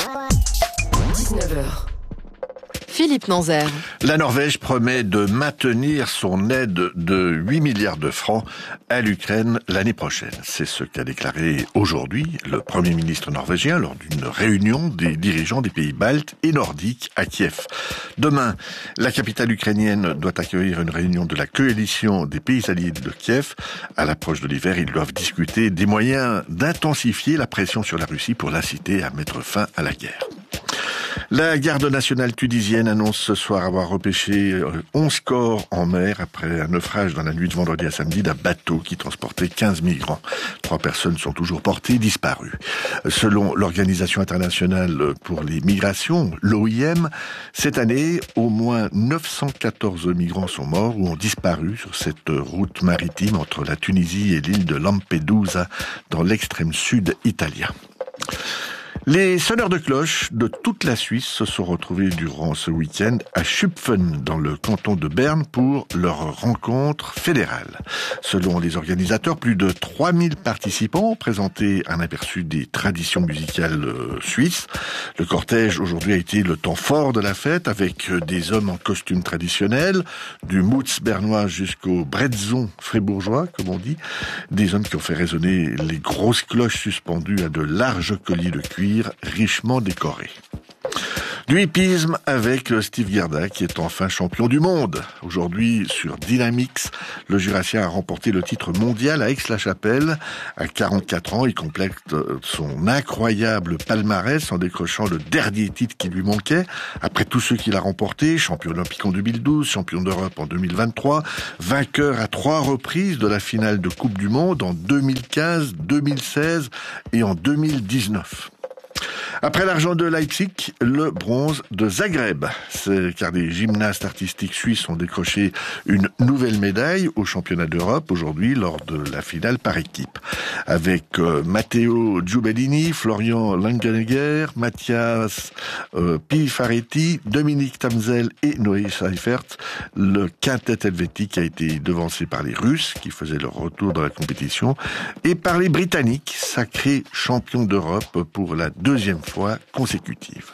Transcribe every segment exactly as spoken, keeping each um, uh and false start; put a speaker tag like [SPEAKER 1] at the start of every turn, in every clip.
[SPEAKER 1] dix-neuf heures. Philippe Nanzer.
[SPEAKER 2] La Norvège promet de maintenir son aide de huit milliards de francs à l'Ukraine l'année prochaine. C'est ce qu'a déclaré aujourd'hui le Premier ministre norvégien lors d'une réunion des dirigeants des pays baltes et nordiques à Kiev. Demain, la capitale ukrainienne doit accueillir une réunion de la coalition des pays alliés de Kiev. À l'approche de l'hiver, ils doivent discuter des moyens d'intensifier la pression sur la Russie pour l'inciter à mettre fin à la guerre. La garde nationale tunisienne annonce ce soir avoir repêché onze corps en mer après un naufrage dans la nuit de vendredi à samedi d'un bateau qui transportait quinze migrants. Trois personnes sont toujours portées disparues. Selon l'Organisation internationale pour les migrations, l'O I M, cette année, au moins neuf cent quatorze migrants sont morts ou ont disparu sur cette route maritime entre la Tunisie et l'île de Lampedusa dans l'extrême sud italien. Les sonneurs de cloche de toute la Suisse se sont retrouvés durant ce week-end à Schupfen, dans le canton de Berne, pour leur rencontre fédérale. Selon les organisateurs, plus de trois mille participants ont présenté un aperçu des traditions musicales suisses. Le cortège aujourd'hui a été le temps fort de la fête, avec des hommes en costume traditionnel, du Mutz bernois jusqu'au Bretzon fribourgeois, comme on dit, des hommes qui ont fait résonner les grosses cloches suspendues à de larges colliers de cuir richement décoré. Du hippisme avec Steve Gerda qui est enfin champion du monde. Aujourd'hui, sur Dynamix, le Jurassien a remporté le titre mondial à Aix-la-Chapelle. À quarante-quatre ans, il complète son incroyable palmarès en décrochant le dernier titre qui lui manquait. Après tous ceux qu'il a remportés, champion olympique en deux mille douze, champion d'Europe en deux mille vingt-trois, vainqueur à trois reprises de la finale de Coupe du Monde en deux mille quinze, deux mille seize et en deux mille dix-neuf. Après l'argent de Leipzig, le bronze de Zagreb. C'est car des gymnastes artistiques suisses ont décroché une nouvelle médaille au championnat d'Europe aujourd'hui lors de la finale par équipe. Avec euh, Matteo Giubellini, Florian Langenegger, Mathias euh, Pifaretti, Dominique Tamzel et Noé Seifert, le quintet helvétique a été devancé par les Russes qui faisaient leur retour dans la compétition et par les Britanniques, sacrés champions d'Europe pour la deuxième fois consécutive.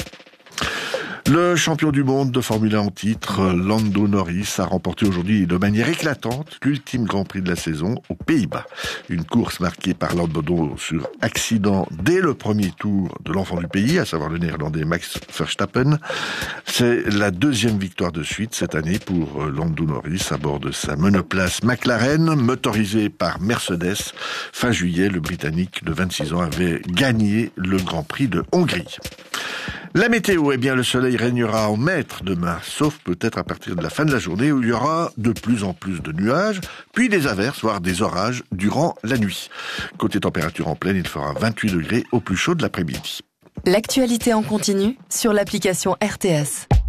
[SPEAKER 2] Le champion du monde de Formule un en titre, Lando Norris, a remporté aujourd'hui de manière éclatante l'ultime Grand Prix de la saison aux Pays-Bas. Une course marquée par Lando sur accident dès le premier tour de l'enfant du pays, à savoir le néerlandais Max Verstappen. C'est la deuxième victoire de suite cette année pour Lando Norris à bord de sa monoplace McLaren, motorisée par Mercedes. Fin juillet, le Britannique de vingt-six ans avait gagné le Grand Prix de Hongrie. La météo, eh bien, le soleil régnera en maître demain, sauf peut-être à partir de la fin de la journée où il y aura de plus en plus de nuages, puis des averses, voire des orages durant la nuit. Côté température en pleine, il fera vingt-huit degrés au plus chaud de l'après-midi.
[SPEAKER 1] L'actualité en continu sur l'application R T S.